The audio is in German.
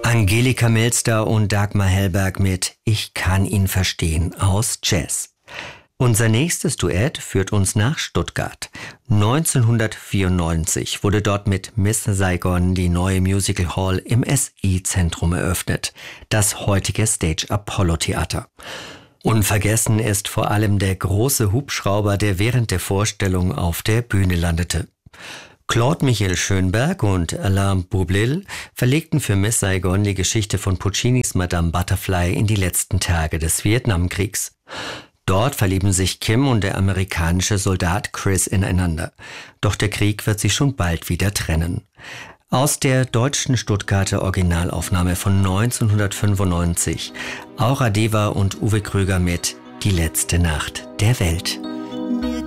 Angelika Milster und Dagmar Hellberg mit Ich kann ihn verstehen aus Jazz. Unser nächstes Duett führt uns nach Stuttgart. 1994 wurde dort mit Miss Saigon die neue Musical Hall im SI-Zentrum eröffnet, das heutige Stage Apollo Theater. Unvergessen ist vor allem der große Hubschrauber, der während der Vorstellung auf der Bühne landete. Claude Michael Schönberg und Alain Boublil verlegten für Miss Saigon die Geschichte von Puccinis Madame Butterfly in die letzten Tage des Vietnamkriegs. Dort verlieben sich Kim und der amerikanische Soldat Chris ineinander. Doch der Krieg wird sie schon bald wieder trennen. Aus der deutschen Stuttgarter Originalaufnahme von 1995, Aura Deva und Uwe Kröger mit Die letzte Nacht der Welt.